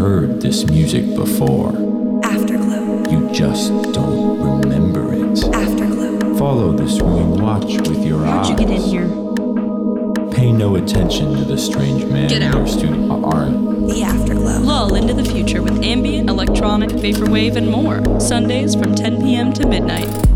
heard this music before. Afterglow. You just don't remember it. Afterglow. Follow this room, watch with your eyes. How'd you get in here? Pay no attention to the strange man Get out. in your studio. The Afterglow. Lull into the future with ambient, electronic, vaporwave, and more. Sundays from 10 p.m. to midnight.